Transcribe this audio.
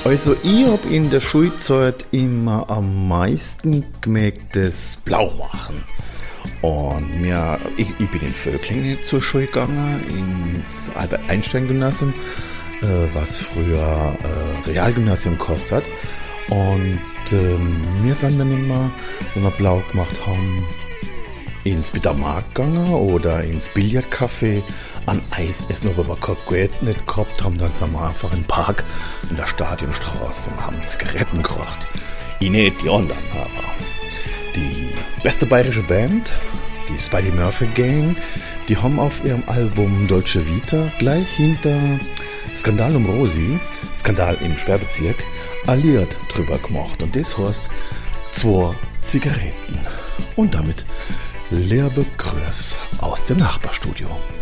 Also ich hab in der Schulzeit immer am meisten gemerkt, das Blaumachen. Und ich bin in Völklingen zur Schule gegangen, ins Albert-Einstein-Gymnasium, was früher Realgymnasium kostet. Und wir sind dann immer, wenn wir blau gemacht haben, ins Bittermarkt gegangen oder ins Billardcafé an Eis essen, aber wir kein Geld nicht gehabt haben. Dann sind wir einfach im Park in der Stadionstraße und haben Zigaretten geraucht. Ich nicht, die anderen aber. Die beste bayerische Band, die Spidey Murphy Gang, die haben auf ihrem Album Dolce Vita gleich hinter Skandal um Rosi, Skandal im Sperrbezirk, alliert drüber gemacht. Und das heißt 2 Zigaretten. Und damit Liebe Grüß aus dem Nachbarstudio.